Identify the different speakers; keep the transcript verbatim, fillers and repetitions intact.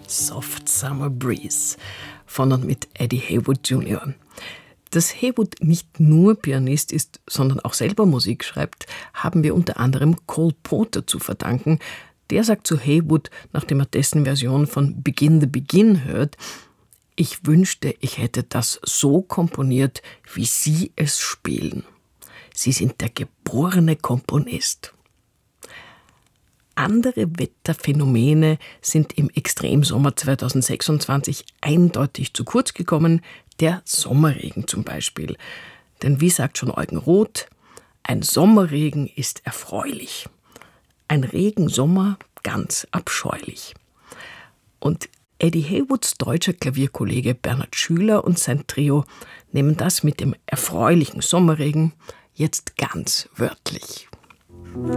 Speaker 1: Soft Summer Breeze von und mit Eddie Heywood Junior Dass Heywood nicht nur Pianist ist, sondern auch selber Musik schreibt, haben wir unter anderem Cole Porter zu verdanken. Der sagt zu Heywood, nachdem er dessen Version von Begin the Begin hört: Ich wünschte, ich hätte das so komponiert, wie Sie es spielen. Sie sind der geborene Komponist. Andere Wetterphänomene sind im Extremsommer zweitausendsechsundzwanzig eindeutig zu kurz gekommen. Der Sommerregen zum Beispiel. Denn wie sagt schon Eugen Roth, ein Sommerregen ist erfreulich. Ein Regensommer ganz abscheulich. Und Eddie Heywoods deutscher Klavierkollege Bernhard Schüler und sein Trio nehmen das mit dem erfreulichen Sommerregen jetzt ganz wörtlich.